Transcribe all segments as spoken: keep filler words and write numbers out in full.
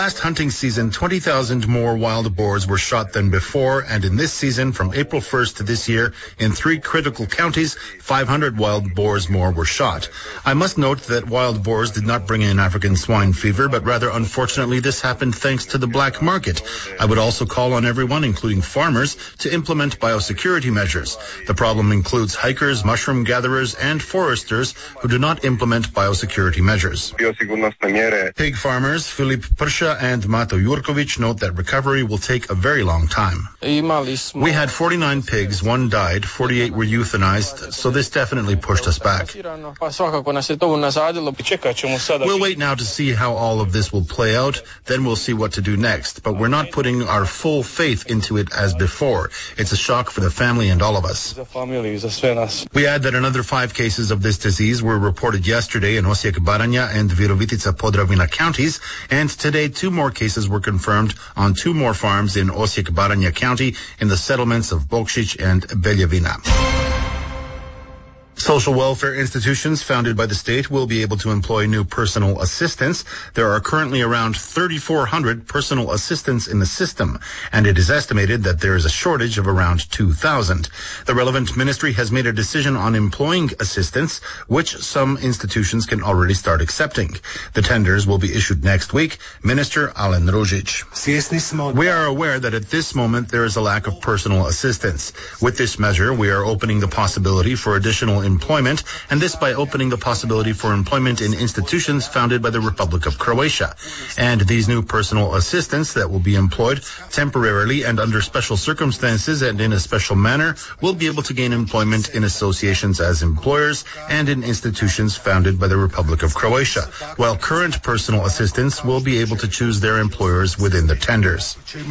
last hunting season, twenty thousand more wild boars were shot than before, and in this season, from April first to this year, in three critical counties, five hundred wild boars more were shot. I must note that wild boars did not bring in African swine fever, but rather, unfortunately, this happened thanks to the black market. I would also call on everyone, including farmers, to implement biosecurity measures. The problem includes hikers, mushroom gatherers, and foresters who do not implement biosecurity measures. Pig farmers Filip Prsha and Mato Jurkovic note that recovery will take a very long time. We had forty-nine pigs, one died, forty-eight were euthanized, so this definitely pushed us back. We'll wait now to see how all of this will play out, then we'll see what to do next, but we're not putting our full faith into it as before. It's a shock for the family and all of us. We add that another five cases of this disease were reported yesterday in Osijek Baranja and Virovitica Podravina counties, and today two more cases were confirmed on two more farms in Osijek Baranja County in the settlements of Bokšić and Beljevina. Social welfare institutions founded by the state will be able to employ new personal assistants. There are currently around thirty-four hundred personal assistants in the system, and it is estimated that there is a shortage of around two thousand. The relevant ministry has made a decision on employing assistants, which some institutions can already start accepting. The tenders will be issued next week. Minister Alen Ružić. We are aware that at this moment there is a lack of personal assistants. With this measure, we are opening the possibility for additional employment, and this by opening the possibility for employment in institutions founded by the Republic of Croatia. And these new personal assistants that will be employed temporarily and under special circumstances and in a special manner will be able to gain employment in associations as employers and in institutions founded by the Republic of Croatia, while current personal assistants will be able to choose their employers within the tenders.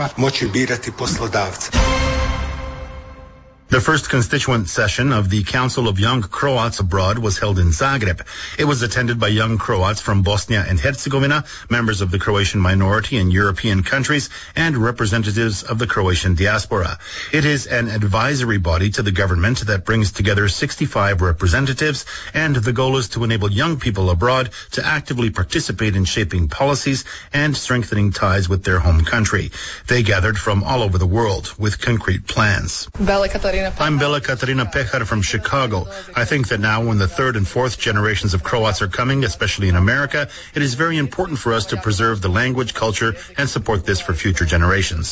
The first constituent session of the Council of Young Croats Abroad was held in Zagreb. It was attended by young Croats from Bosnia and Herzegovina, members of the Croatian minority in European countries, and representatives of the Croatian diaspora. It is an advisory body to the government that brings together sixty-five representatives, and the goal is to enable young people abroad to actively participate in shaping policies and strengthening ties with their home country. They gathered from all over the world with concrete plans. I'm Bela Katarina Pehar from Chicago. I think that now when the third and fourth generations of Croats are coming, especially in America, it is very important for us to preserve the language, culture, and support this for future generations.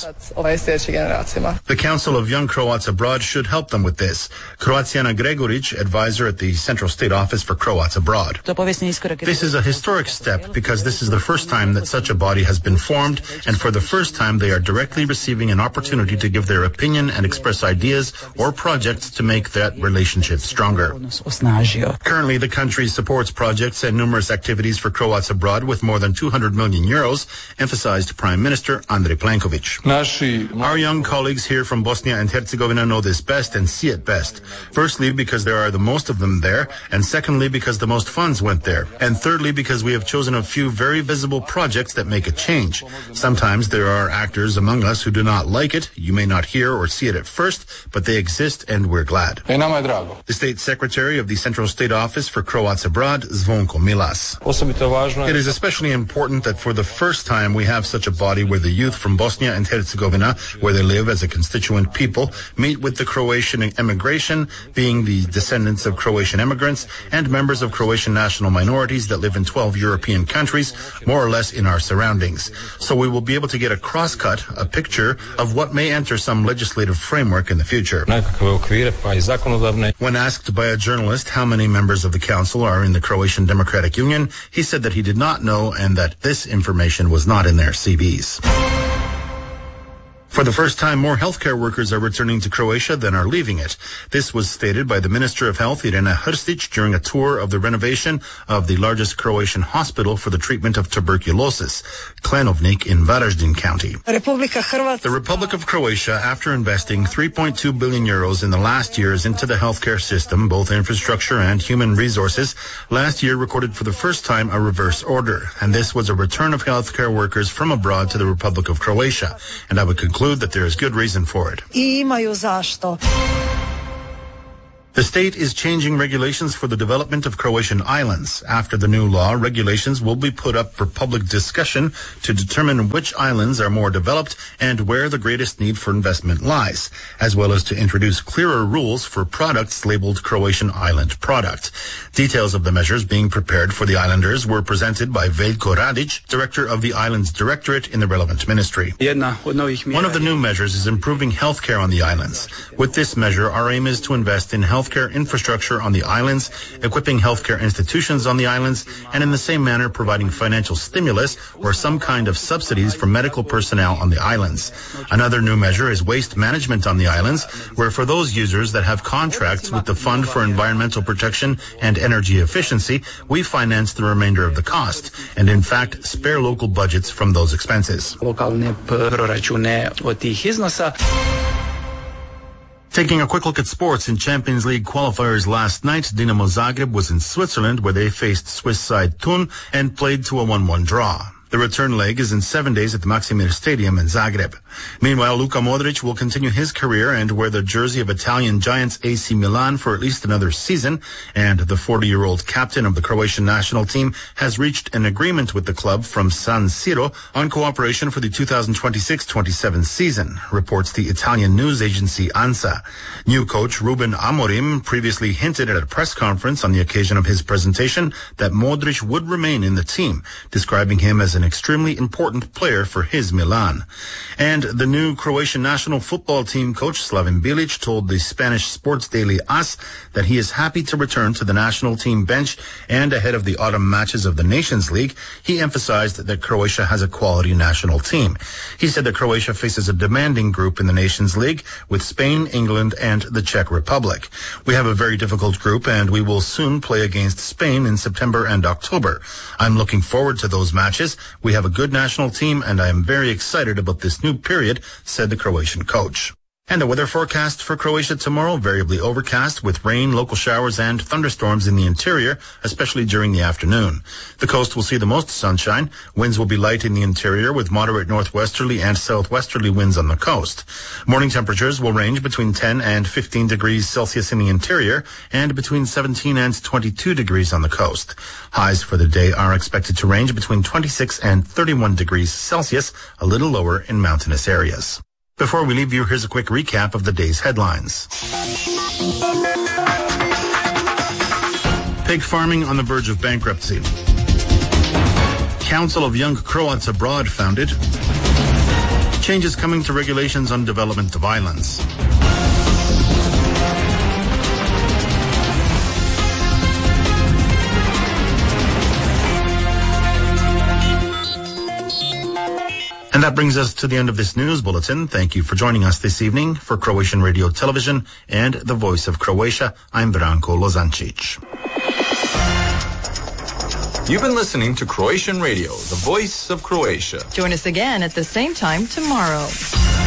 The Council of Young Croats Abroad should help them with this. Croatiana Gregoric, advisor at the Central State Office for Croats Abroad. This is a historic step because this is the first time that such a body has been formed, and for the first time they are directly receiving an opportunity to give their opinion and express ideas or projects to make that relationship stronger. Currently, the country supports projects and numerous activities for Croats abroad with more than two hundred million euros, emphasized Prime Minister Andrej Plenković. Our young colleagues here from Bosnia and Herzegovina know this best and see it best. Firstly, because there are the most of them there, and secondly, because the most funds went there, and thirdly, because we have chosen a few very visible projects that make a change. Sometimes there are actors among us who do not like it. You may not hear or see it at first, but they exist, and we're glad. The State Secretary of the Central State Office for Croats Abroad, Zvonko Milas. It is especially important that for the first time we have such a body where the youth from Bosnia and Herzegovina, where they live as a constituent people, meet with the Croatian emigration, being the descendants of Croatian immigrants, and members of Croatian national minorities that live in twelve European countries, more or less in our surroundings. So we will be able to get a cross-cut, a picture of what may enter some legislative framework in the future. When asked by a journalist how many members of the council are in the Croatian Democratic Union, he said that he did not know and that this information was not in their C Vs. For the first time, more healthcare workers are returning to Croatia than are leaving it. This was stated by the Minister of Health, Irena Hrstić, during a tour of the renovation of the largest Croatian hospital for the treatment of tuberculosis, Klenovnik in Varaždin County. The Republic of Croatia, after investing three point two billion euros in the last years into the healthcare system, both infrastructure and human resources, last year recorded for the first time a reverse order. And this was a return of healthcare workers from abroad to the Republic of Croatia. And I would conclude that there is good reason for it. The state is changing regulations for the development of Croatian islands. After the new law, regulations will be put up for public discussion to determine which islands are more developed and where the greatest need for investment lies, as well as to introduce clearer rules for products labeled Croatian island product. Details of the measures being prepared for the islanders were presented by Veljko Radic, director of the Islands Directorate in the relevant ministry. One of the new measures is improving healthcare on the islands. With this measure, our aim is to invest in health healthcare infrastructure on the islands, equipping healthcare institutions on the islands, and in the same manner providing financial stimulus or some kind of subsidies for medical personnel on the islands. Another new measure is waste management on the islands, where for those users that have contracts with the Fund for Environmental Protection and Energy Efficiency, we finance the remainder of the cost, and in fact spare local budgets from those expenses. Taking a quick look at sports in Champions League qualifiers last night, Dinamo Zagreb was in Switzerland where they faced Swiss side Thun and played to a one one draw. The return leg is in seven days at the Maksimir Stadium in Zagreb. Meanwhile, Luka Modric will continue his career and wear the jersey of Italian giants A C Milan for at least another season, and the forty-year-old captain of the Croatian national team has reached an agreement with the club from San Siro on cooperation for the two thousand twenty-six twenty-seven season, reports the Italian news agency ANSA. New coach Ruben Amorim previously hinted at a press conference on the occasion of his presentation that Modric would remain in the team, describing him as an extremely important player for his Milan. And the new Croatian national football team coach Slaven Bilic told the Spanish sports daily AS that he is happy to return to the national team bench, and ahead of the autumn matches of the Nations League, he emphasized that Croatia has a quality national team. He said that Croatia faces a demanding group in the Nations League with Spain, England, and the Czech Republic. We have a very difficult group, and we will soon play against Spain in September and October. I'm looking forward to those matches. We have a good national team, and I am very excited about this new period, said the Croatian coach. And the weather forecast for Croatia tomorrow, variably overcast with rain, local showers, and thunderstorms in the interior, especially during the afternoon. The coast will see the most sunshine. Winds will be light in the interior with moderate northwesterly and southwesterly winds on the coast. Morning temperatures will range between ten and fifteen degrees Celsius in the interior and between seventeen and twenty-two degrees on the coast. Highs for the day are expected to range between twenty-six and thirty-one degrees Celsius, a little lower in mountainous areas. Before we leave you, here's a quick recap of the day's headlines. Pig farming on the verge of bankruptcy. Council of Young Croats Abroad founded. Changes coming to regulations on development of islands. And that brings us to the end of this news bulletin. Thank you for joining us this evening. For Croatian Radio Television and the Voice of Croatia, I'm Branko Lozancic. You've been listening to Croatian Radio, the Voice of Croatia. Join us again at the same time tomorrow.